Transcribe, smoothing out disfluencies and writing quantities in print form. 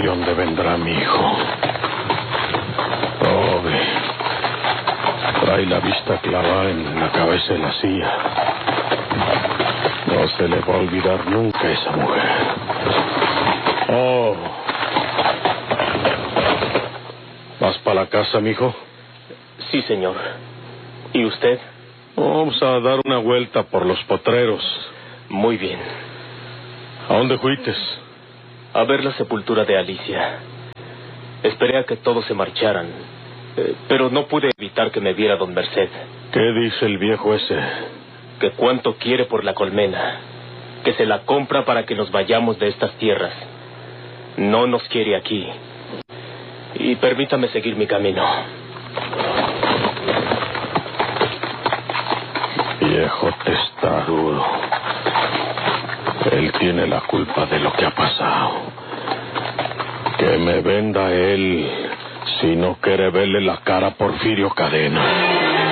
dónde vendrá mi hijo. Pobre. Trae la vista clavada en la cabeza de la silla. No se le va a olvidar nunca a esa mujer. Oh. ¿Vas para la casa, mijo? Sí, señor. ¿Y usted? Vamos a dar una vuelta por los potreros. Muy bien. ¿A dónde fuiste? A ver la sepultura de Alicia. Esperé a que todos se marcharan, pero no pude evitar que me viera don Merced. ¿Qué dice el viejo ese? Que cuánto quiere por la colmena, que se la compra para que nos vayamos de estas tierras. No nos quiere aquí. Y permítame seguir mi camino. Viejo testarudo. Él tiene la culpa de lo que ha pasado. Que me venda él si no quiere verle la cara a Porfirio Cadena.